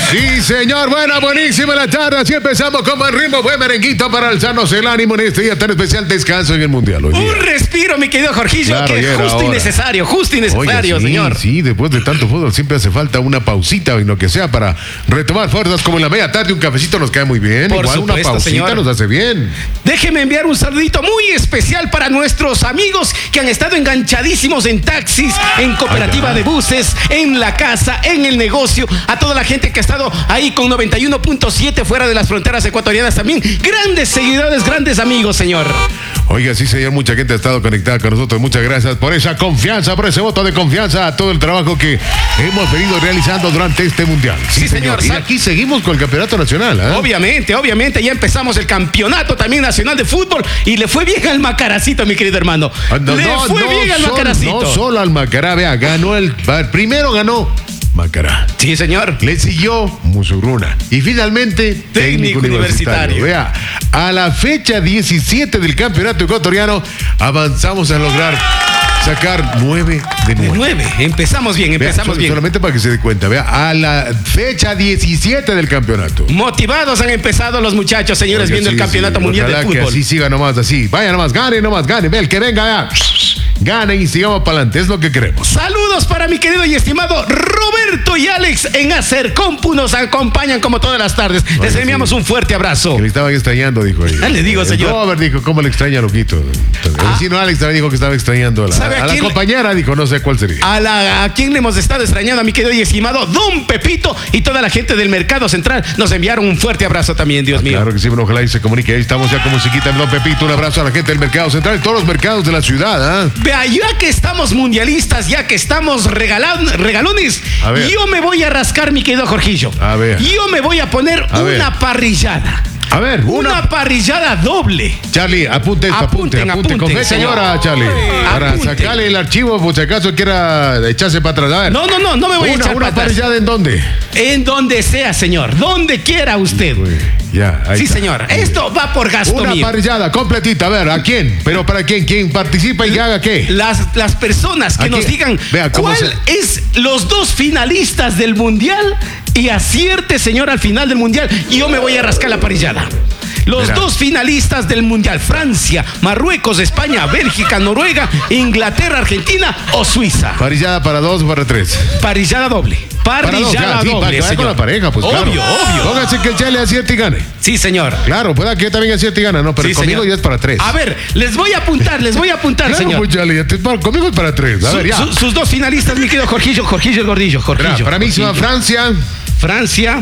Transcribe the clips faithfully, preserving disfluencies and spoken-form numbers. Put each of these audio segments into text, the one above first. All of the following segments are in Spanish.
Sí, señor. Buena, buenísima la tarde. Así empezamos con buen ritmo, buen merenguito para alzarnos el ánimo en este día tan especial. Descanso en el Mundial hoy día. Un respiro, mi querido Jorgillo, Claro, que ya era justo y hora. necesario, justo y necesario, Oye, sí, señor. Sí, después de tanto fútbol siempre hace falta una pausita en lo que sea para retomar fuerzas, como en la media tarde un cafecito nos cae muy bien. Por Igual supuesto, una pausita señor. nos hace bien. Déjeme enviar un saludito muy especial para nuestros amigos que han estado enganchadísimos en taxis, en cooperativa Ay, de buses, en la casa, en el negocio, a toda la gente que ha estado ahí con noventa y uno punto siete fuera de las fronteras ecuatorianas también. Grandes seguidores, grandes amigos, señor. Oiga, sí, señor, mucha gente ha estado conectada con nosotros. Muchas gracias por esa confianza, por ese voto de confianza a todo el trabajo que hemos venido realizando durante este Mundial. Sí, señor. Y aquí seguimos con el Campeonato Nacional, ¿eh? Obviamente, obviamente, ya empezamos el campeonato también nacional de fútbol y le fue bien al Macaracito, mi querido hermano. Ah, no, le no, fue no bien al sol- Macaracito. No solo al Macará, vea, ganó el... Primero ganó Macará. Sí, señor. Le siguió Musurruna. Y finalmente, Técnico, Técnico universitario. Universitario. Vea, a la fecha diecisiete del campeonato ecuatoriano, avanzamos a lograr sacar nueve de De nueve. nueve. Empezamos bien, Vea, empezamos sol- bien. Solamente para que se dé cuenta, vea, a la fecha diecisiete del campeonato. Motivados han empezado los muchachos, señores, Oiga, viendo sí, el campeonato sí, mundial de ojalá fútbol. que así siga nomás, así. Vaya nomás, gane nomás, gane. Ve, el que venga, vea. Ganen y sigamos para adelante, es lo que queremos. Saludos para mi querido y estimado Roberto y Alex en Acer Compu. Nos acompañan como todas las tardes. Les Oiga, enviamos sí. un fuerte abrazo. Que le estaban extrañando, dijo ella. Ya le digo, El señor. Robert dijo, ¿cómo le extraña, loquito? El Ah. vecino Alex también dijo que estaba extrañando a la, ¿Sabe a a la quién le- compañera, dijo, no sé cuál sería. A, la, a quien le hemos estado extrañando, a mi querido y estimado Don Pepito y toda la gente del Mercado Central. Nos enviaron un fuerte abrazo también, Dios mío. Claro que sí, bueno, ojalá y se comunique. Ahí estamos ya con musiquita, Don Pepito. Un abrazo a la gente del Mercado Central y todos los mercados de la ciudad, ¿ah? Vea, ya que estamos mundialistas, ya que estamos regalan- regalones, A ver. yo me voy a rascar, mi querido Jorgillo. A ver. Yo me voy a poner A ver. una parrillada. A ver, Una, una... parrillada doble. Charlie, apunte esto, apunte, Apunten, apunte. Con fe, apunten, señora, señor. Charlie. Para Apunten. sacarle el archivo, por si acaso quiera echarse para atrás. A ver. No, no, no, no me voy a una, echar una para atrás. parrillada en dónde? En donde sea, señor. Donde quiera usted. Uy, ya, ahí Sí, está. señor. Esto va por gasto Una mío. parrillada completita, a ver, ¿a quién? ¿Pero para quién? ¿Quién participa y que haga qué? Las, las personas que Aquí- nos digan vea, ¿cómo cuál se- es los dos finalistas del mundial y acierte, señor, al final del mundial, y yo me voy a rascar la parrillada. Los Verá. dos finalistas del mundial: Francia, Marruecos, España, Bélgica, Noruega, Inglaterra, Argentina o Suiza. Parrillada para dos o para tres. Parrillada doble. Para dos, Parrillada ya, sí, para doble, que vaya con señor. la pareja, pues obvio, claro. obvio. Póngase que el Chale acierte y gane. Sí, señor. Claro, pueda que yo también acierte y gane, no, pero Sí, conmigo señor. ya es para tres. A ver, les voy a apuntar, les voy a apuntar, Claro, señor. pues, Chale, ya te- para- conmigo es para tres. A Su- ver, ya. su- sus dos finalistas, mi querido Jorgillo, Jorgillo el Gordillo, Jorgillo. Verá, para mí se va Jorgillo. Francia. Francia.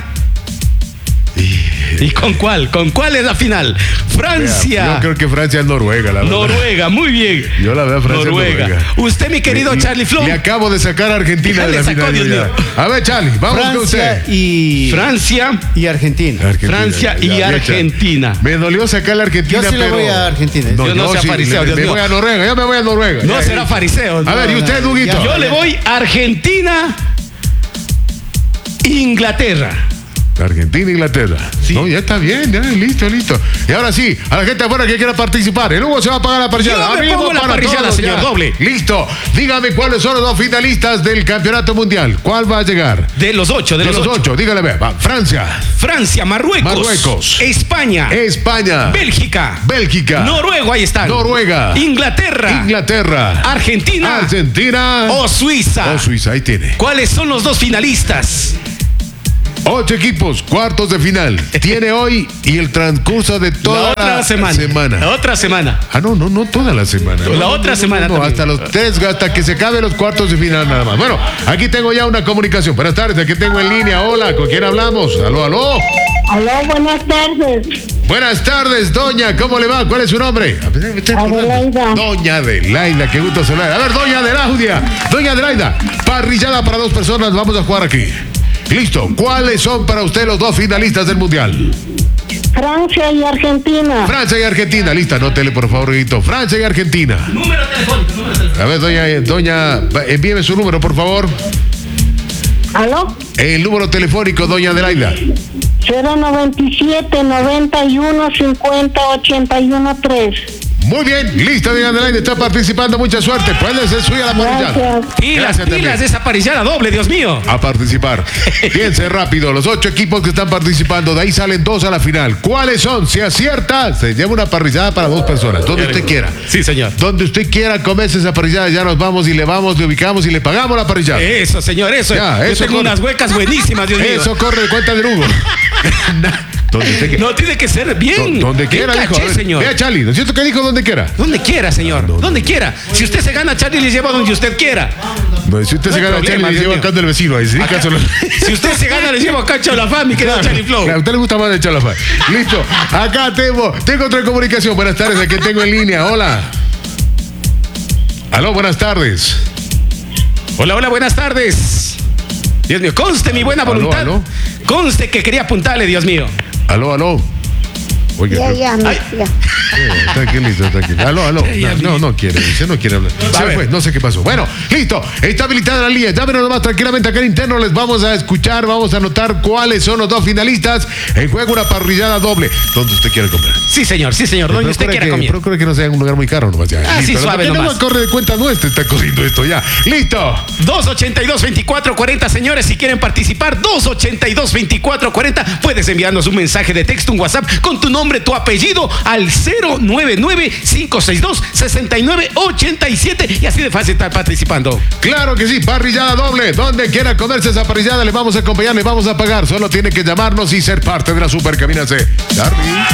¿Y con cuál? ¿Con cuál es la final? Vea, Francia. yo creo que Francia es Noruega, la verdad. Noruega, muy bien. Yo la veo a Francia. Noruega. Noruega. Usted, mi querido Y- Charlie Flow. Le acabo de sacar a Argentina Ya de le la sacó, final. Dios ya. mío. A ver, Charlie, vamos con Francia usted. y, Francia. y Argentina. Argentina, Francia y ya, ya, Argentina. Charlie. Me dolió sacar la Argentina, Yo sí le pero... voy a Argentina. Yo no sea fariseo, me, Dios me mío. voy a Noruega, yo me voy a Noruega. No Ya, será ya. fariseo. A no. ver, ¿y usted, no, Duguito? ya. Yo le voy a Argentina, Inglaterra. Argentina, Inglaterra. Sí. No, ya está bien, ya, listo, listo. Y ahora sí, a la gente afuera que quiera participar. El Hugo se va a pagar la parrillada. Yo me Amigo, pongo la para parrillada, todos, señor, ya. doble. Listo. Dígame cuáles son los dos finalistas del campeonato mundial. ¿Cuál va a llegar? De los ocho, de, De los ocho, dígale, ve. Va, Francia, Francia, Marruecos. Marruecos. España. España, Bélgica. Bélgica, Noruega, ahí están. Noruega. Inglaterra. Inglaterra, Argentina. Argentina O Suiza. o Suiza. Ahí tiene. ¿Cuáles son los dos finalistas? Ocho equipos, cuartos de final. Tiene hoy y el transcurso de toda la otra semana. semana. La otra semana. Ah, no, no, no toda la semana. La No, otra no, no, semana No, también. hasta los tres, hasta que se acaben los cuartos de final nada más. Bueno, aquí tengo ya una comunicación. Buenas tardes, aquí tengo en línea. Hola, ¿con quién hablamos? Aló, aló. Aló, buenas tardes. Buenas tardes, doña. ¿Cómo le va? ¿Cuál es su nombre? A ver, me estoy acordando. Adelaida. Doña Adelaida, qué gusto saludar. A ver, doña Adelaida. Doña Adelaida, parrillada para dos personas. Vamos a jugar aquí. Listo. ¿Cuáles son para usted los dos finalistas del Mundial? Francia y Argentina. Francia y Argentina. Lista, anótele por favor, Guito. Francia y Argentina. Número telefónico, número telefónico. A ver, doña, doña, envíeme su número, por favor. ¿Aló? El número telefónico, doña Adelaida. cero noventa y siete, noventa y uno, cincuenta, ochenta y uno, tres. Muy bien, listo, doña Adelaide, está participando, mucha suerte. Puede ser suya la parrillada. Gracias. Pilas, Gracias pilas también. de esa parrillada doble, Dios mío. A participar. Piense rápido, los ocho equipos que están participando, de ahí salen dos a la final. ¿Cuáles son? Si acierta, se lleva una parrillada para dos personas, donde usted quiera. Sí, señor. Donde usted quiera comerse esa parrillada, ya nos vamos y le vamos, le ubicamos y le pagamos la parrillada. Eso, señor, eso. Ya, Yo eso tengo corre. unas huecas buenísimas, Dios mío. Eso corre de cuenta del Hugo. Donde usted quiera. No, tiene que ser bien. Do- donde bien quiera, dijo. caché, A ver, señor. Vea, Charlie, ¿no es cierto que dijo donde quiera? Donde quiera, señor. No, no, donde no. quiera. Si usted se gana, Charlie le lleva donde usted quiera. No, si usted No se hay gana a problema, Charlie, le Dios lleva mío. acá del vecino ahí. ¿Sí? Caso lo- Si usted se gana, le llevo a Cacho a la fama y queda Charlie Flow. Claro, a usted le gusta más de Chalafá. Listo. Acá tengo, tengo otra comunicación. Buenas tardes, aquí tengo en línea. Hola. Aló, buenas tardes. Hola, hola, buenas tardes. Dios mío, conste mi buena Aló, voluntad. aló. Conste que quería apuntarle, Dios mío. Aló, aló. Oiga, Ya, creo- ya, me Ay. decía. Eh, tranquilito, tranquilo. Aló, aló. Ya, ya, No, no, no quiere, dice, no quiere hablar. A Se ver. fue, no sé qué pasó. Bueno, listo. Está habilitada la línea. Llámenos nomás tranquilamente acá en interno. Les vamos a escuchar, vamos a anotar cuáles son los dos finalistas. En juego una parrillada doble. Donde usted quiera comer. Sí, señor, sí, señor. Donde usted Procure quiera que, comer. procure que no sea en un lugar muy caro nomás ya. Ah, sí, Listo, suave porque nomás. no corre de cuenta nuestra, está corriendo esto ya. Listo. dos ochenta y dos, veinticuatro cuarenta, señores, si quieren participar, dos ochenta y dos, veinticuatro cuarenta, puedes enviarnos un mensaje de texto, un WhatsApp con tu nombre, tu apellido al cero nueve nueve, cinco seis dos, seis nueve ocho siete y así de fácil estar participando. Claro que sí, parrillada doble. Donde quiera comerse esa parrillada, le vamos a acompañar, le vamos a pagar. Solo tiene que llamarnos y ser parte de la Super Cabina C. Darby.